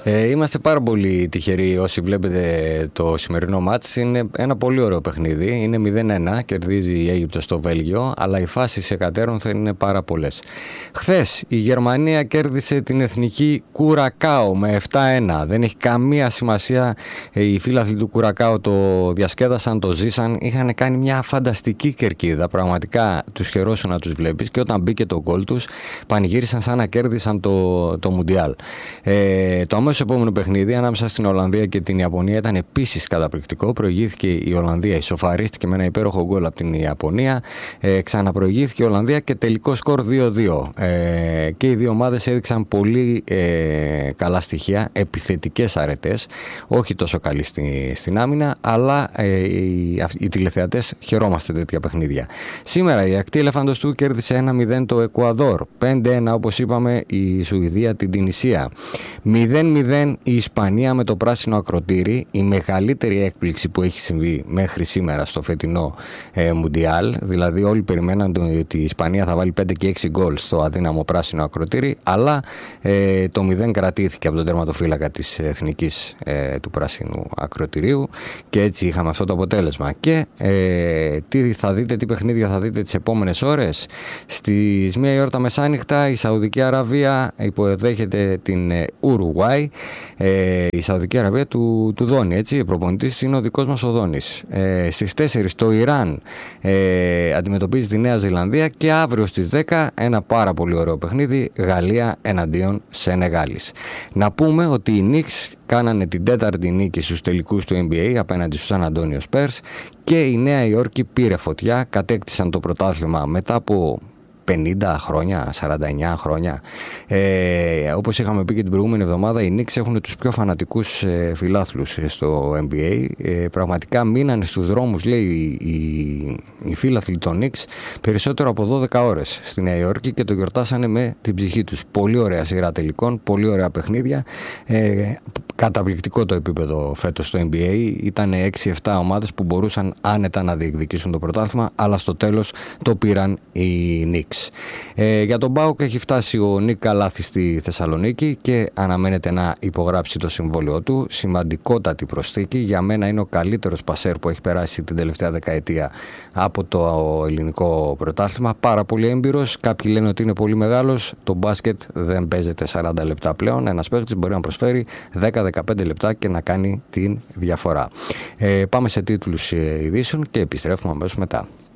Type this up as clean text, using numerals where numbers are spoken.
Είμαστε πάρα πολύ τυχεροί όσοι βλέπετε το σημερινό μάτς. Είναι ένα πολύ ωραίο παιχνίδι. Είναι 0-1, κερδίζει η Αίγυπτος στο Βέλγιο, αλλά οι φάσεις εκατέρωθεν είναι πάρα πολλές. Χθες η Γερμανία κέρδισε την εθνική Κουρακάο με 7-1. Δεν έχει καμία σημασία. Οι φίλαθλοι του Κουρακάο το διασκέδασαν, το ζήσαν. Είχαν κάνει μια φανταστική κερκίδα. Πραγματικά τους χαιρόσουν να τους βλέπεις, και όταν μπήκε το γκολ τους, πανηγύρισαν σαν να κέρδισαν το Μουντιάλ. Το αμέσως επόμενο παιχνίδι ανάμεσα στην Ολλανδία και την Ιαπωνία ήταν επίσης καταπληκτικό. Προηγήθηκε η Ολλανδία, ισοφαρίστηκε με ένα υπέροχο γκολ από την Ιαπωνία. Ξαναπροηγήθηκε η Ολλανδία και τελικό σκορ 2-2. Και οι δύο ομάδες έδειξαν πολύ καλά στοιχεία, επιθετικές αρετές, όχι τόσο καλή στην άμυνα, αλλά οι τηλεθεατές χαιρόμαστε τέτοια παιχνίδια. Σήμερα η ακτή ελεφαντοστού κέρδισε 1-0 το Εκουαδόρ. 5-1 όπως είπαμε η Σουηδία την Τινησία. 0-0 η Ισπανία με το πράσινο ακροτήρι, η μεγαλύτερη έκπληξη που έχει συμβεί μέχρι σήμερα στο φετινό Μουντιάλ. Δηλαδή όλοι περιμέναν ότι η Ισπανία θα βάλει 5 και 6 γκολ στο αδύναμο πράσινο ακροτήρι, αλλά το 0 κρατήθηκε από τον τερματοφύλακα της εθνικής του πράσινου ακροτηρίου και έτσι είχαμε αυτό το αποτέλεσμα. Και τι παιχνίδια θα δείτε τις επόμενες ώρες? Στις 1 η ώρα τα μεσάνυχτα η Σαουδική Αραβία υποδέχεται την Ουρουάη. Η Σαουδική Αραβία του Δόνη, έτσι, ο προπονητής είναι ο δικός μας ο Δόνης. Στις 4 το Ιράν αντιμετωπίζει τη Νέα Ζηλανδία, και αύριο στις 10 ένα πάρα πολύ ωραίο παιχνίδι, Γαλλία εναντίον Σενεγάλης. Να πούμε ότι οι Knicks κάνανε την 4η νίκη στους τελικούς του NBA απέναντι στους Σαν Αντώνιο Spurs, και η Νέα Υόρκη πήρε φωτιά, κατέκτησαν το πρωτάθλημα μετά από 50 χρόνια, 49 χρόνια. Όπως είχαμε πει και την προηγούμενη εβδομάδα, οι Knicks έχουν τους πιο φανατικούς φιλάθλους στο NBA. Πραγματικά μείνανε στους δρόμους, λέει, οι φίλαθλοι των Knicks περισσότερο από 12 ώρες στη Νέα Υόρκη και το γιορτάσανε με την ψυχή τους. Πολύ ωραία σειρά τελικών, πολύ ωραία παιχνίδια. Καταπληκτικό το επίπεδο φέτος στο NBA. Ήταν 6-7 ομάδες που μπορούσαν άνετα να διεκδικήσουν το πρωτάθλημα, αλλά στο τέλος το πήραν οι Knicks. Για τον ΠΑΟΚ έχει φτάσει ο Νίκ Καλάθης στη Θεσσαλονίκη και αναμένεται να υπογράψει το συμβόλαιό του. Σημαντικότατη προσθήκη. Για μένα είναι ο καλύτερος πασέρ που έχει περάσει την τελευταία δεκαετία από το ελληνικό πρωτάθλημα. Πάρα πολύ έμπειρος. Κάποιοι λένε ότι είναι πολύ μεγάλος. Το μπάσκετ δεν παίζεται 40 λεπτά πλέον. Ένας παίκτης μπορεί να προσφέρει 10-15 λεπτά και να κάνει την διαφορά. Πάμε σε τίτλους ειδήσεων και επιστρέφουμε αμέσως μετά.